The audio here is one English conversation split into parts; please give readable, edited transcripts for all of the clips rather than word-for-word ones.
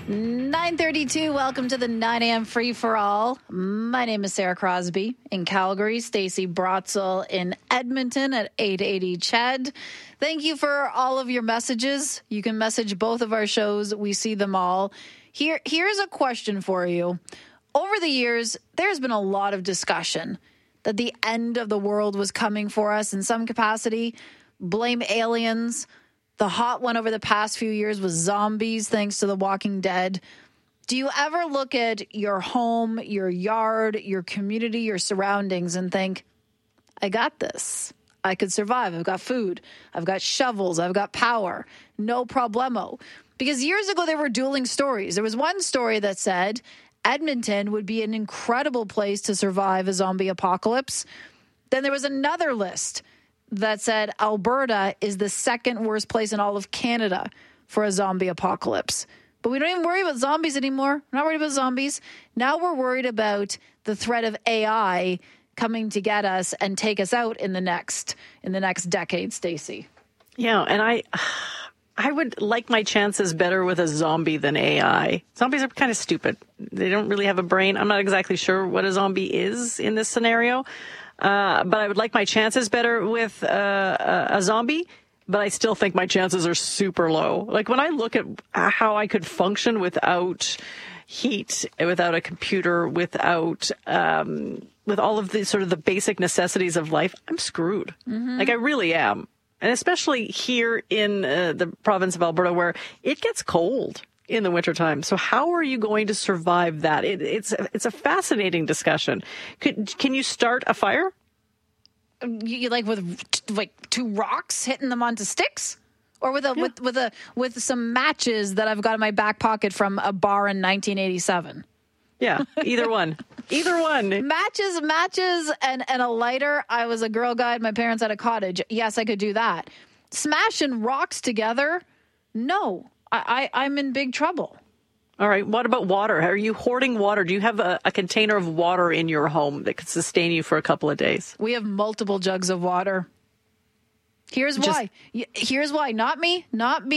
9:32. Welcome to the 9 a.m. Free for All. My name is Sarah Crosby in Calgary. Stacey Brotzel in Edmonton at 880 Ched. Thank you for all of your messages. You can message both of our shows. We see them all. Here's a question for you. Over the years, there's been a lot of discussion that the end of the world was coming for us in some capacity. Blame aliens. The hot one over the past few years was zombies, thanks to The Walking Dead. Do you ever look at your home, your yard, your community, your surroundings and think, I got this. I could survive. I've got food. I've got shovels. I've got power. No problemo. Because years ago, there were dueling stories. There was one story that said Edmonton would be an incredible place to survive a zombie apocalypse. Then there was another list that said Alberta is the second worst place in all of Canada for a zombie apocalypse. But we don't even worry about zombies anymore. We're not worried about zombies. Now we're worried about the threat of AI coming to get us and take us out in the next decade, Stacey. Yeah, and I would like my chances better with a zombie than AI. Zombies are kind of stupid. They don't really have a brain. I'm not exactly sure what a zombie is in this scenario. But I would like my chances better with a zombie, but I still think my chances are super low. Like when I look at how I could function without heat, without a computer, with all of the sort of the basic necessities of life, I'm screwed. Mm-hmm. Like I really am. And especially here in the province of Alberta where it gets cold in the wintertime. So how are you going to survive that? It's a fascinating discussion. Can you start a fire? You like with two rocks hitting them onto sticks, or with some matches that I've got in my back pocket from a bar in 1987. Yeah, either one. Either one. Matches and a lighter. I was a Girl Guide. My parents had a cottage. Yes, I could do that. Smashing rocks together? No. I'm in big trouble. All right. What about water? Are you hoarding water? Do you have a container of water in your home that could sustain you for a couple of days? We have multiple jugs of water. Here's why. Here's why. Not me.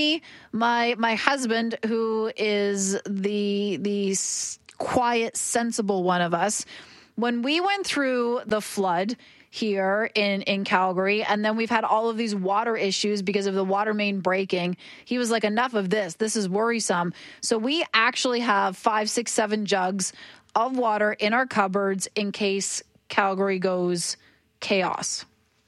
My husband, who is the quiet, sensible one of us. When we went through the flood here in Calgary, and then we've had all of these water issues because of the water main breaking, he was like, enough of this. This is worrisome. So we actually have 5, 6, 7 jugs of water in our cupboards in case Calgary goes chaos.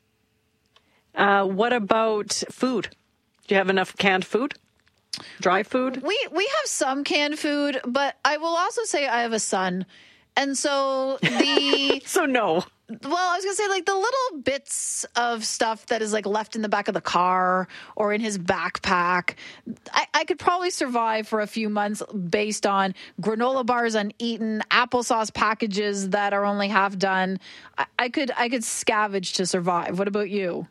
What about food? Do you have enough canned food? Dry food? We have some canned food, but I will also say I have a son. And so So no. Well, I was going to say, like, the little bits of stuff that is, like, left in the back of the car or in his backpack, I could probably survive for a few months based on granola bars uneaten, applesauce packages that are only half done. I could scavenge to survive. What about you?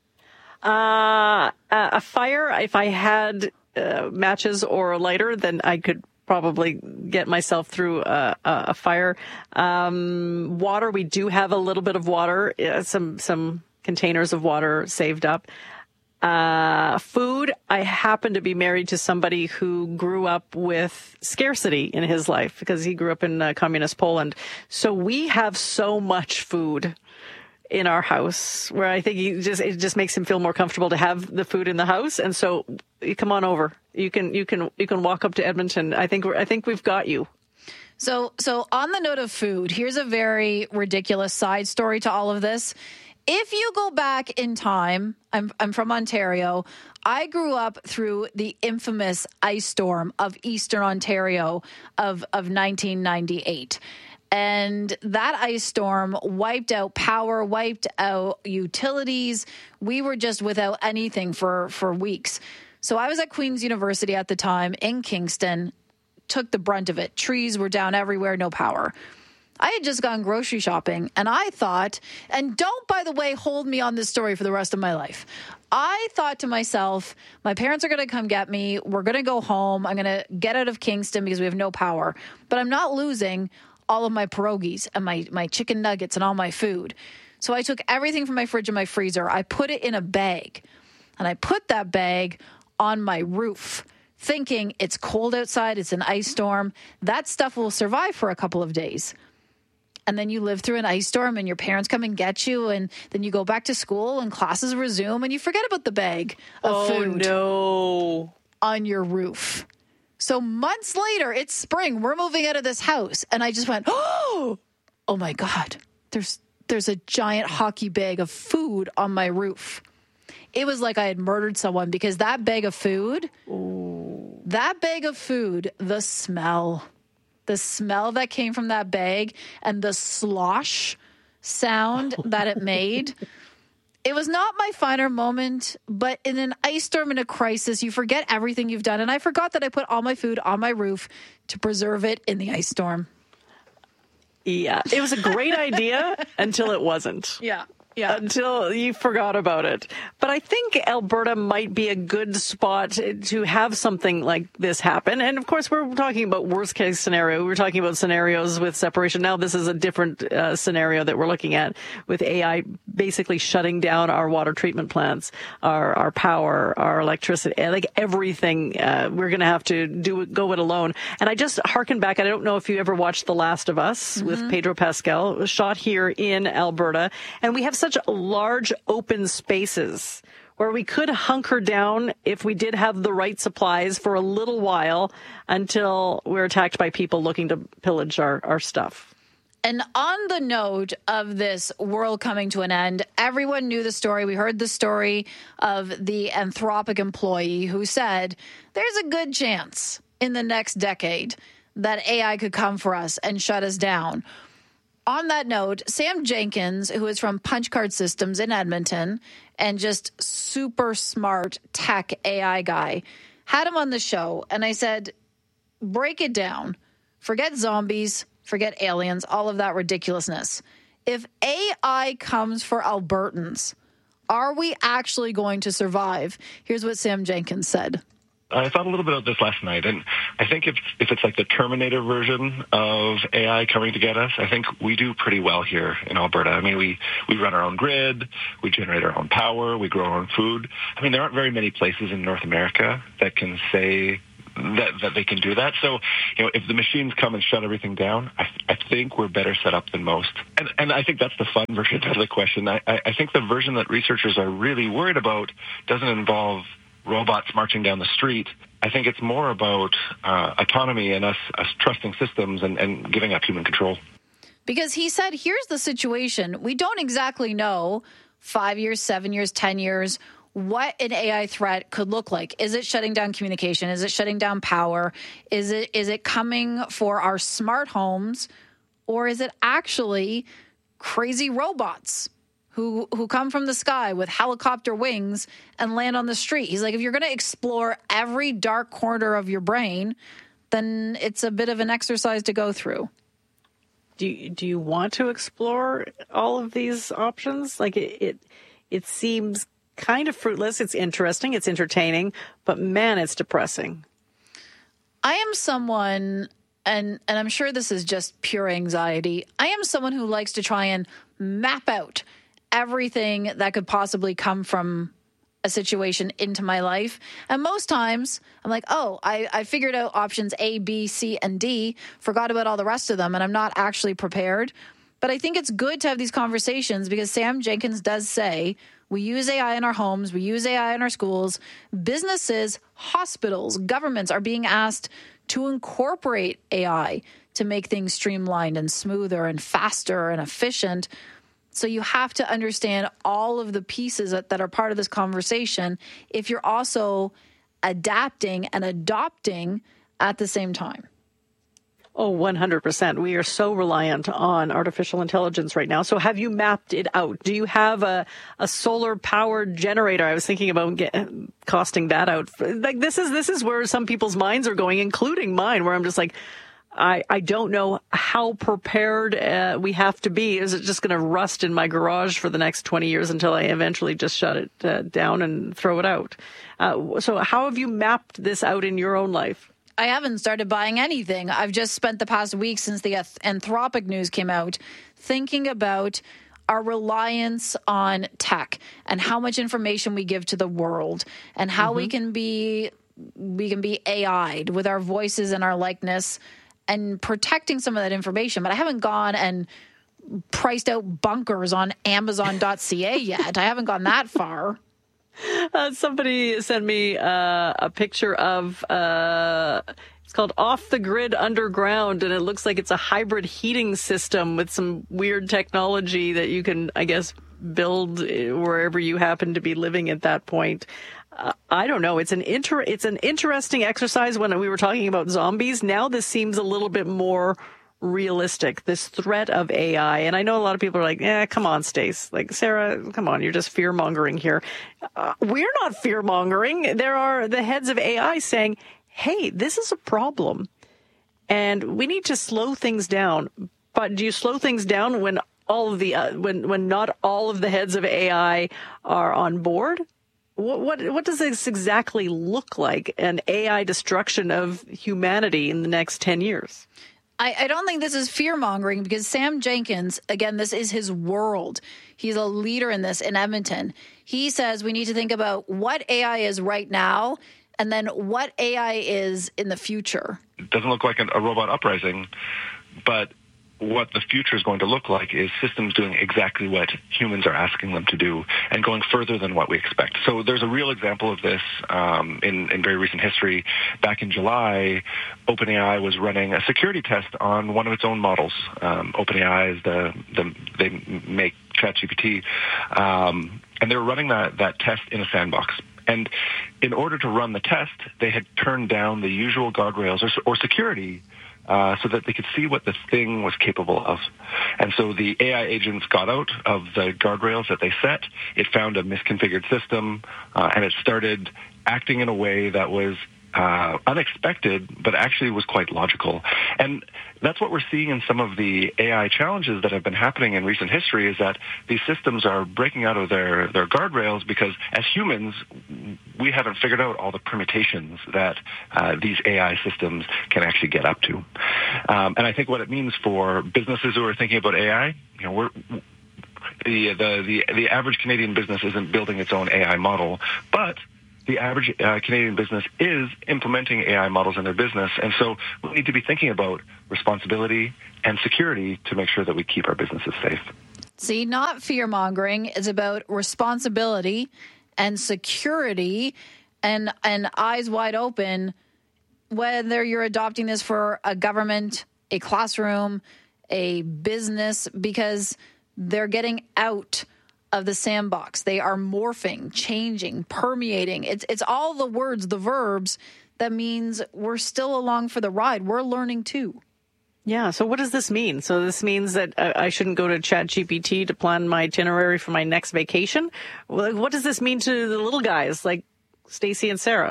A fire, if I had matches or a lighter, then I could probably get myself through a fire. Water, we do have a little bit of water, some containers of water saved up. Food, I happen to be married to somebody who grew up with scarcity in his life because he grew up in communist Poland. So we have so much food in our house where I think it just makes him feel more comfortable to have the food in the house. And so you come on over. You can walk up to Edmonton. I think we've got you. So on the note of food, here's a very ridiculous side story to all of this. If you go back in time, I'm from Ontario. I grew up through the infamous ice storm of Eastern Ontario of 1998. And that ice storm wiped out power, wiped out utilities. We were just without anything for weeks. So I was at Queen's University at the time in Kingston, took the brunt of it. Trees were down everywhere, no power. I had just gone grocery shopping, and I thought, and don't, by the way, hold me on this story for the rest of my life. I thought to myself, my parents are going to come get me. We're going to go home. I'm going to get out of Kingston because we have no power. But I'm not losing all of my pierogies and my chicken nuggets and all my food. So I took everything from my fridge and my freezer. I put it in a bag, and I put that bag on my roof thinking it's cold outside, it's an ice storm. That stuff will survive for a couple of days. And then you live through an ice storm and your parents come and get you, and then you go back to school and classes resume and you forget about the bag of food on your roof. So months later, it's spring. We're moving out of this house. And I just went, oh my God, there's a giant hockey bag of food on my roof. It was like I had murdered someone, because that bag of food, the smell that came from that bag and the slosh sound that it made, it was not my finer moment, but in an ice storm, in a crisis, you forget everything you've done. And I forgot that I put all my food on my roof to preserve it in the ice storm. Yeah, it was a great idea until it wasn't. Yeah. Until you forgot about it. But I think Alberta might be a good spot to have something like this happen. And of course, we're talking about worst case scenario. We're talking about scenarios with separation. Now this is a different scenario that we're looking at, with AI basically shutting down our water treatment plants, our power, our electricity, like everything. We're going to have to go it alone. And I just harken back. I don't know if you ever watched The Last of Us with Pedro Pascal. It was shot here in Alberta. And we have such large open spaces where we could hunker down if we did have the right supplies for a little while until we're attacked by people looking to pillage our stuff. And on the note of this world coming to an end, everyone knew the story. We heard the story of the Anthropic employee who said, there's a good chance in the next decade that AI could come for us and shut us down. On that note, Sam Jenkins, who is from Punchcard Systems in Edmonton and just super smart tech AI guy, had him on the show. And I said, break it down. Forget zombies, forget aliens, all of that ridiculousness. If AI comes for Albertans, are we actually going to survive? Here's what Sam Jenkins said. I thought a little bit about this last night, and I think if it's like the Terminator version of AI coming to get us, I think we do pretty well here in Alberta. I mean, we run our own grid, we generate our own power, we grow our own food. I mean, there aren't very many places in North America that can say that they can do that. So, if the machines come and shut everything down, I think we're better set up than most. And I think that's the fun version of the question. I think the version that researchers are really worried about doesn't involve robots marching down the street. I think it's more about autonomy and us trusting systems and giving up human control. Because he said, here's the situation. We don't exactly know 5 years, 7 years, 10 years, what an AI threat could look like. Is it shutting down communication? Is it shutting down power? Is it coming for our smart homes? Or is it actually crazy robots who come from the sky with helicopter wings and land on the street? He's like, if you're going to explore every dark corner of your brain, then it's a bit of an exercise to go through. Do you want to explore all of these options? Like it seems kind of fruitless. It's interesting. It's entertaining, but man, it's depressing. I am someone, and I'm sure this is just pure anxiety, I am someone who likes to try and map out everything that could possibly come from a situation into my life. And most times I'm like, I figured out options A, B, C, and D, forgot about all the rest of them, and I'm not actually prepared. But I think it's good to have these conversations, because Sam Jenkins does say we use AI in our homes, we use AI in our schools. Businesses, hospitals, governments are being asked to incorporate AI to make things streamlined and smoother and faster and efficient. So you have to understand all of the pieces that are part of this conversation if you're also adapting and adopting at the same time. Oh, 100%. We are so reliant on artificial intelligence right now. So have you mapped it out? Do you have a solar powered generator? I was thinking about costing that out. Like this is where some people's minds are going, including mine, where I'm just like, I don't know how prepared we have to be. Is it just going to rust in my garage for the next 20 years until I eventually just shut it down and throw it out? So how have you mapped this out in your own life? I haven't started buying anything. I've just spent the past week since the Anthropic news came out thinking about our reliance on tech and how much information we give to the world and how we can be we can be AI'd with our voices and our likeness and protecting some of that information. But I haven't gone and priced out bunkers on Amazon.ca yet. I haven't gone that far. Somebody sent me a picture of, it's called Off the Grid Underground, and it looks like it's a hybrid heating system with some weird technology that you can, I guess, build wherever you happen to be living at that point. I don't know. It's an interesting exercise. When we were talking about zombies, now this seems a little bit more realistic, this threat of AI. And I know a lot of people are like, come on, Stace. Like, Sarah, come on, you're just fear-mongering here. We're not fear-mongering. There are the heads of AI saying, hey, this is a problem, and we need to slow things down. But do you slow things down when all of the when not all of the heads of AI are on board? What does this exactly look like? An AI destruction of humanity in the next 10 years? I don't think this is fear-mongering, because Sam Jenkins, again, this is his world. He's a leader in this in Edmonton. He says we need to think about what AI is right now and then what AI is in the future. It doesn't look like a robot uprising, but what the future is going to look like is systems doing exactly what humans are asking them to do and going further than what we expect. So there's a real example of this in very recent history. Back in July, OpenAI was running a security test on one of its own models. OpenAI is they make ChatGPT, and they were running that test in a sandbox. And in order to run the test, they had turned down the usual guardrails or security so that they could see what the thing was capable of. And so the AI agents got out of the guardrails that they set. It found a misconfigured system, and it started acting in a way that was unexpected, but actually was quite logical. And that's what we're seeing in some of the AI challenges that have been happening in recent history, is that these systems are breaking out of their guardrails because as humans, we haven't figured out all the permutations that these AI systems can actually get up to. And I think what it means for businesses who are thinking about AI, the average Canadian business isn't building its own AI model, but the average Canadian business is implementing AI models in their business. And so we need to be thinking about responsibility and security to make sure that we keep our businesses safe. See, not fear-mongering. It's about responsibility and security and eyes wide open, whether you're adopting this for a government, a classroom, a business, because they're getting out of the sandbox. They are morphing, changing, permeating. It's all the words, the verbs. That means we're still along for the ride. We're learning too. Yeah. So what does this mean? So this means that I shouldn't go to ChatGPT to plan my itinerary for my next vacation? What does this mean to the little guys like Stacey and Sarah?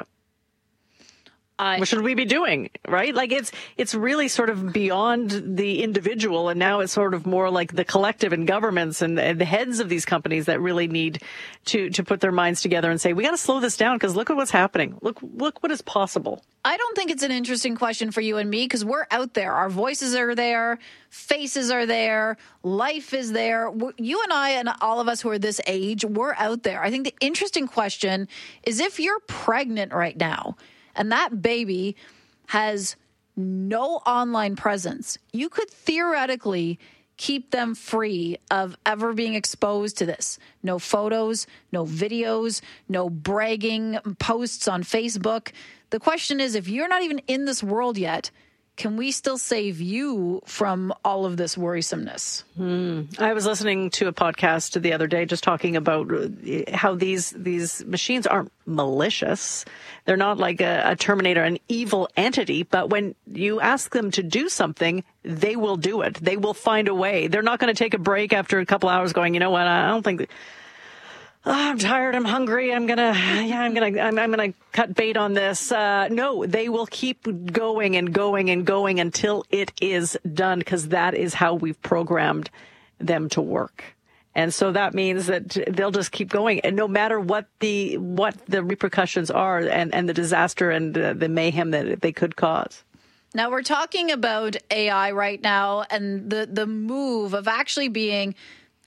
What should we be doing, right? Like it's really sort of beyond the individual, and now it's sort of more like the collective and governments and the heads of these companies that really need to put their minds together and say, we got to slow this down because look at what's happening. Look what is possible. I don't think it's an interesting question for you and me because we're out there. Our voices are there. Faces are there. Life is there. You and I and all of us who are this age, we're out there. I think the interesting question is if you're pregnant right now, and that baby has no online presence, you could theoretically keep them free of ever being exposed to this. No photos, no videos, no bragging posts on Facebook. The question is, if you're not even in this world yet, can we still save you from all of this worrisomeness? I was listening to a podcast the other day just talking about how these machines aren't malicious. They're not like a Terminator, an evil entity, but when you ask them to do something, they will do it. They will find a way. They're not going to take a break after a couple hours going, you know what, I don't think... I'm tired. I'm hungry. I'm gonna cut bait on this. No, they will keep going and going and going until it is done, because that is how we've programmed them to work. And so that means that they'll just keep going, and no matter what the repercussions are and the disaster and the mayhem that they could cause. Now we're talking about AI right now and the move of actually being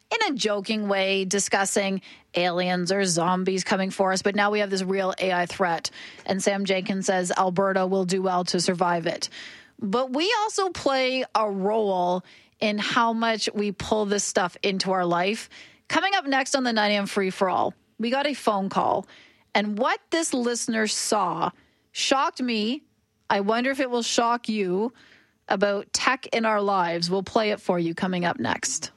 in a joking way, discussing aliens or zombies coming for us. But now we have this real AI threat. And Sam Jenkins says Alberta will do well to survive it. But we also play a role in how much we pull this stuff into our life. Coming up next on the 9 a.m. Free for All, we got a phone call. And what this listener saw shocked me. I wonder if it will shock you about tech in our lives. We'll play it for you coming up next.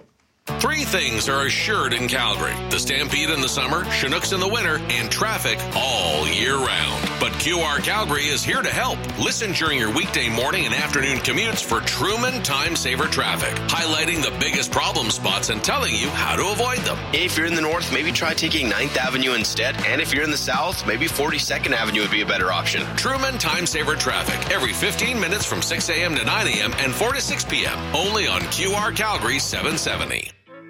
3 things are assured in Calgary: the Stampede in the summer, Chinooks in the winter, and traffic all year round. But QR Calgary is here to help. Listen during your weekday morning and afternoon commutes for Truman Time Saver Traffic, highlighting the biggest problem spots and telling you how to avoid them. If you're in the north, maybe try taking 9th Avenue instead. And if you're in the south, maybe 42nd Avenue would be a better option. Truman Time Saver Traffic, every 15 minutes from 6 a.m. to 9 a.m. and 4 to 6 p.m. Only on QR Calgary 770.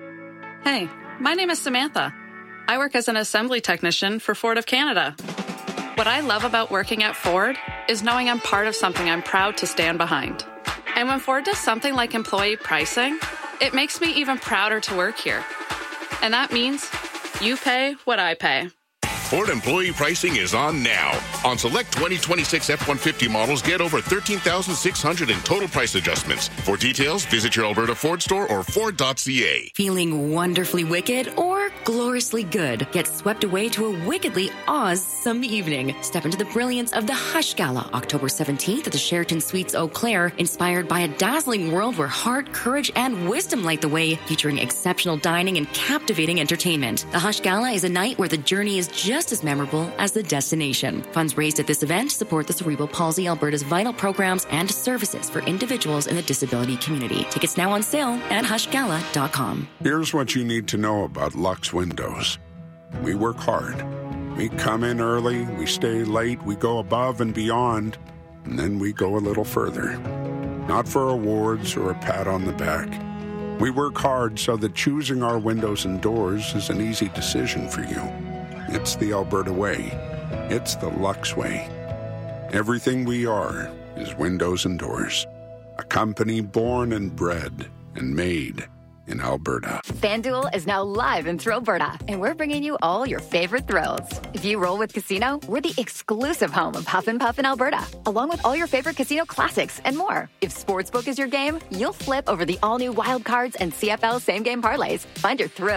Hey, my name is Samantha. I work as an assembly technician for Ford of Canada. What I love about working at Ford is knowing I'm part of something I'm proud to stand behind. And when Ford does something like employee pricing, it makes me even prouder to work here. And that means you pay what I pay. Ford employee pricing is on now. On select 2026 F-150 models, get over $13,600 in total price adjustments. For details, visit your Alberta Ford store or Ford.ca. Feeling wonderfully wicked or gloriously good? Get swept away to a wickedly awesome evening. Step into the brilliance of the Hush Gala, October 17th at the Sheraton Suites Eau Claire, inspired by a dazzling world where heart, courage, and wisdom light the way, featuring exceptional dining and captivating entertainment. The Hush Gala is a night where the journey is just as memorable as the destination. Funds raised at this event support the Cerebral Palsy Alberta's vital programs and services for individuals in the disability community. Tickets now on sale at hushgala.com. Here's what you need to know about Lux Windows. We work hard. We come in early, we stay late, we go above and beyond, and then we go a little further. Not for awards or a pat on the back. We work hard so that choosing our windows and doors is an easy decision for you. It's the Alberta way. It's the Lux way. Everything we are is windows and doors. A company born and bred and made in Alberta. FanDuel is now live in Thrillberta, and we're bringing you all your favorite thrills. If you roll with Casino, we're the exclusive home of Huff and Puff in Alberta, along with all your favorite casino classics and more. If Sportsbook is your game, you'll flip over the all-new Wild Cards and CFL same-game parlays. Find your thrill